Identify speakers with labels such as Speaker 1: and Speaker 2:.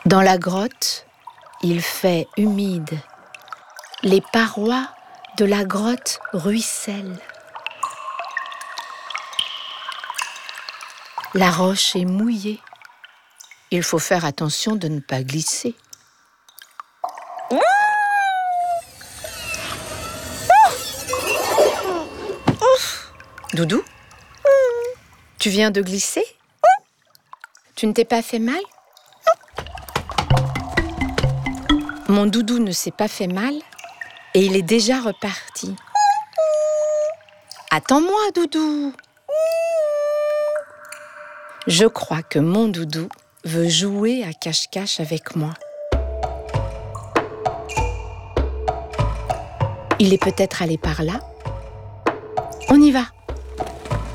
Speaker 1: Dans la grotte, il fait humide. Les parois de la grotte ruissellent. La roche est mouillée. Il faut faire attention de ne pas glisser. Doudou, tu viens de glisser? Tu ne t'es pas fait mal? Mon doudou ne s'est pas fait mal et il est déjà reparti. Attends-moi, doudou. Je crois que mon doudou veut jouer à cache-cache avec moi. Il est peut-être allé par là. On y va.